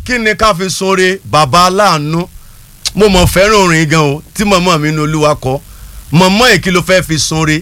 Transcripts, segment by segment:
kí ni ká fi sọre bàbá aláàánú mo mọ̀ fẹ́ràn orin gan o tí mọ̀mọ́ mi ní Olúwa kọ mọ̀mọ́ èkì ló fẹ́ fi sọre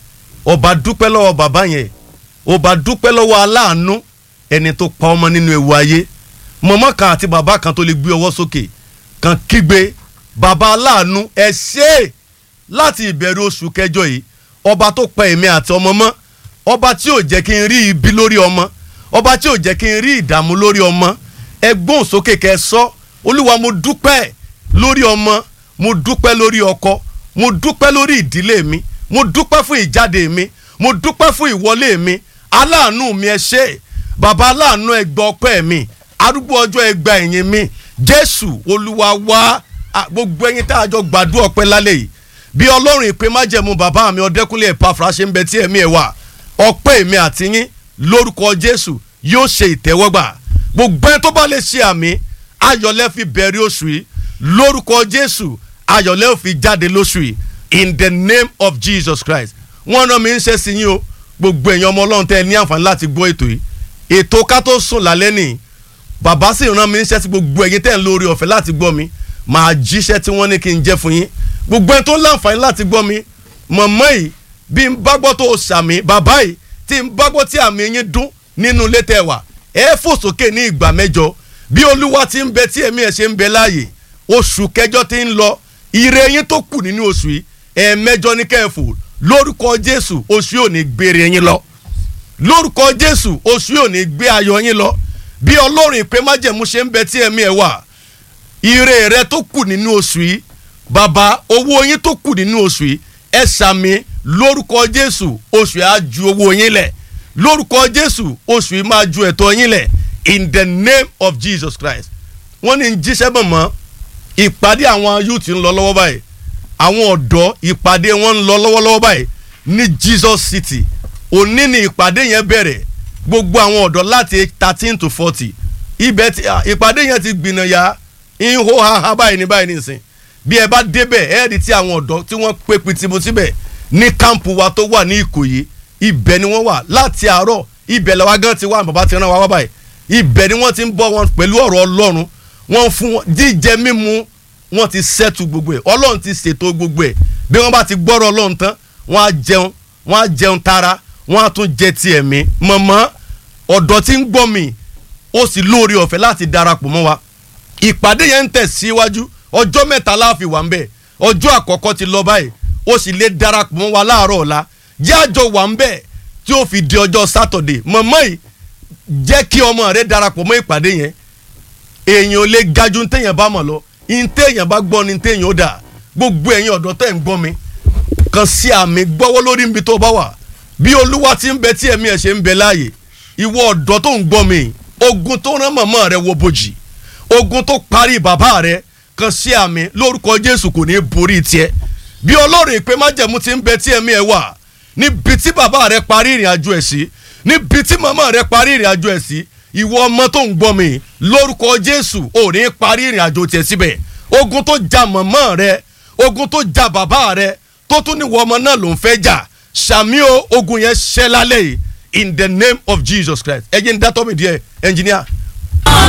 ọba dúpẹ́ lọ́wọ́ bàbá yẹn ọba dúpẹ́ lọ́wọ́ aláàánú ẹni tó pa ọmọ nínú ewu ayé mọ̀mọ́ kan àti bàbá kan tó lè gbé ọwọ́ sókè kan kígbe bàbá aláàánú ẹ ṣé láti ìbẹ̀rù oṣù kẹjọ yìí ọba tó pa èmi àti ọmọ mọ́ ọba tí ò jẹ́ kí n rí ibi lórí ọmọ ọba tí ò jẹ́ kí n rí ìdààmú lórí ọmọ ẹ gbóhùn sókè kẹ́ sọ Olúwa mo dúpẹ́ lórí ọmọ mo dúpẹ́ lórí ọkọ mo dúpẹ́ lórí ìdílé mi mo dúpẹ́ fún ìjáde mi mo dúpẹ́ fún ìwọlé mi aláàánú mi ẹ ṣé bàbá aláàánú ẹ gbọ́ ọpẹ́ mi arúgbó ọjọ́ ẹ gba ìyìn mi Jésù Olúwa wá gbogbo ẹ̀yin tá a jọ gbàdúrà ọpẹ́ lálẹ́ yìí bí Ọlọ́run ìpè májẹ̀mú bàbá mi Ọdẹ́kúnlé Epafra ṣe ń bẹ tí ẹ̀mí ẹ̀ wà ọpẹ́ mi àti yín lórúkọ Jésù yóò ṣe ìtẹ́wọ́gbà gbogbo ẹni tó bá lè ṣe àmì ayọ̀lẹ́ fi bẹ̀rẹ̀ oṣù yìí lórúkọ Jésù ayọ̀lẹ́ fi jáde lóṣù yìí in the name of Jesus Christ wọ́n rán mi ń ṣe sí yín o gbogbo èèyàn ọmọ Ọlọ́run tẹ́ ẹ ní àǹfààní láti gbọ́ ètò yìí ètò ká tó sùn lálẹ́ nìyí bàbá sì rán mi ń ṣe sí gbogbo ẹ̀yin tẹ́ ẹ lórí ọ̀fẹ́ láti gbọ́ mi màá jíṣẹ́ tí wọ́n ní kí n jẹ́ fún yín gbogbo ẹni tó láǹfààní láti gbọ́ mi mọ̀mọ́ yìí bí n bá gbọ́ tó sàmì bàbá yìí tí n bá gbọ́ tí àmì yín dún nínú ilé tẹ́ wà ẹ fò sókè ní ìgbà mẹ́jọ bí Olúwa ti ń bẹ tí ẹ̀mí ẹ̀ ṣe ń bẹ láàyè oṣù kẹjọ ti ń lọ ire yín tó kù nínú oṣù yìí ẹ̀ẹ̀mẹ́jọ ní kẹ́ẹ̀fù lórúkọ Jésù oṣù yóò ní gbére yín lọ lórúkọ Jésù oṣù yóò ní gbé ayọ̀ yín lọ bí Ọlọ́run ìpè májẹ̀mú ṣe ń bẹ tí ẹ̀mí ẹ̀ wà ire rẹ tó kù nínú oṣù yìí bàbá owó yín tó kù nínú oṣù yìí ẹ sàmì lórúkọ Jésù oṣù yìí á ju owó yín lẹ̀ lórúkọ Jésù oṣù yìí máa ju ẹ̀tọ́ yín lẹ̀ in the name of Jesus Christ wọ́n ní jíṣẹ́ mọ̀mọ́ ìpàdé àwọn youth ń lọ lọ́wọ́ báyìí àwọn ọ̀dọ́ ìpàdé wọn ń lọ lọ́wọ́lọ́wọ́ báyìí ní Jesus City òní ni ìpàdé yẹn bẹ̀rẹ̀ gbogbo àwọn ọ̀dọ́ láti 13 to 40 ibẹ̀ tí ìpàdé yẹn ti gbìnàyà ìhó haha báyìí ní báyìí nìsín bí ẹ bá débẹ̀ ẹ rí tí àwọn ọ̀dọ́ tí wọ́n pé pitimo síbẹ̀ ní kámpù wa tó wà ní Ìkòyí ibẹ̀ ni wọ́n wà láti àárọ̀ ibẹ̀ làwa gan ti wà bàbá ti rán wa wá báyìí ibẹ̀ ni wọ́n ti ń bọ́ wọn pẹ̀lú ọ̀rọ̀ Ọlọ́run wọ́n fún wọn jíjẹ mímu wọ́n ti ṣètò gbogbo ẹ̀ Ọlọ́run ti ṣètò gbogbo ẹ̀ bí wọ́n bá ti gbọ́rọ̀ Ọlọ́run tán wọ́n á jẹun tara wọ́n á tún jẹ ti ẹ̀mí mọ̀mọ́ ọ̀dọ́ tí ń gbọ́ mi ó sì lóore ọ̀fẹ́ láti darapọ̀ mọ́ wa ìpàdé yẹn ń tẹ̀síwájú ọjọ́ mẹ́ta la fi wà ń bẹ̀ ọjọ́ àkọ́kọ́ ti lọ báyìí ó sì lè darapọ̀ mọ́ wa láàárọ̀ ọ̀la jẹ́ àjọ wà ń bẹ̀ tí ó fi di ọjọ́ Saturday mọ̀mọ́ yìí jẹ́ kí ọmọ rẹ darapọ̀ mọ́ ìpàdé yẹn èèyàn ò lè gajú ntẹ̀yàn bá mọ̀ lọ ntẹ̀yàn bá gbọ́ ni ntẹ̀yàn ó dà gbogbo ẹ̀yin ọ̀dọ́ tẹ̀ ń gbọ́ mi kàn sí àmì gbọ́wọ́ lórí ibi tó bá wà bí Olúwa ti ń bẹ tí ẹ̀mí ẹ̀ ṣe ń bẹ láàyè ìwọ ọ̀dọ́ tó ń gbọ́ mi ogun tó rán mọ̀mọ́ rẹ wo bojì ogun tó parí bàbá rẹ kàn sí àmì lórúkọ Jésù kò ní borí tiẹ̀ bí Ọlọ́run ìpè májẹ̀mú ti ń bẹ tí ẹ̀mí ẹ̀ wà níbi tí bàbá rẹ parí ìrìn àjò ẹ̀ sí níbi tí màmá rẹ parí ìrìn àjò ẹ̀ sí ìwọ ọmọ tó ń gbọ́ mi lórúkọ Jésù ò ní parí ìrìn àjò tiẹ̀ síbẹ̀ ogun tó ja màmá rẹ ogun tó ja bàbá rẹ tó tún ní ìwọ ọmọ náà ló ń fẹ́ jà sàmì o ogun yẹn ṣẹ́ lálẹ́ yìí in the name of Jesus Christ ẹ jẹ́ ń dátọ́ mi díẹ̀ engineer.